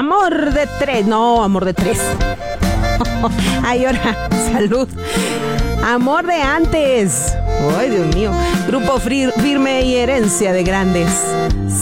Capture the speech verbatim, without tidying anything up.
amor de tres. No, amor de tres. Ay, ahora, salud. Amor de antes. Ay, Dios mío. Grupo Firme y Herencia de Grandes.